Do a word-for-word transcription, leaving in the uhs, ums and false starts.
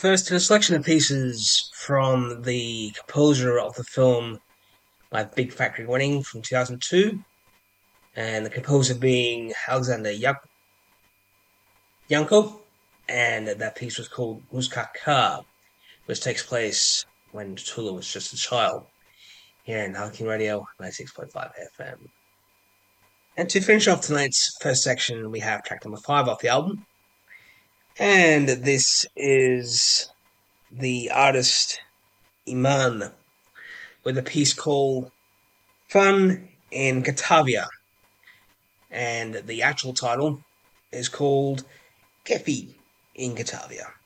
first in a selection of pieces from the composer of the film My Big Factory Wedding from two thousand two, and the composer being Alexander Yanko, and that piece was called Muskaka, which takes place when Tula was just a child, here in Halkin Radio ninety-six point five F M. And to finish off tonight's first section, we have track number five off the album, and this is the artist Iman with a piece called Fun in Catavia, and the actual title is called Kefi in Catavia.